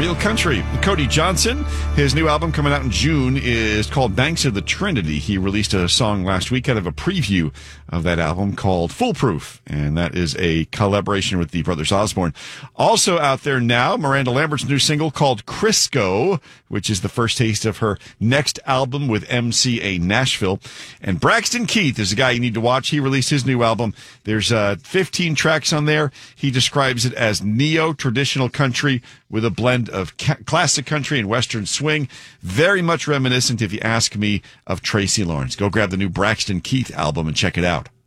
Real Country. Cody Johnson, his new album coming out in June is called Banks of the Trinity. He released a song last week out of a preview of that album called Foolproof, and that is a collaboration with the Brothers Osborne. Also out there now, Miranda Lambert's new single called Crisco, which is the first taste of her next album with MCA Nashville. And Braxton Keith is a guy you need to watch. He released his new album. There's 15 tracks on there. He describes it as neo-traditional country with a blend of classic country and western swing. Very much reminiscent, if you ask me, of Tracy Lawrence. Go grab the new Braxton Keith album and check it out.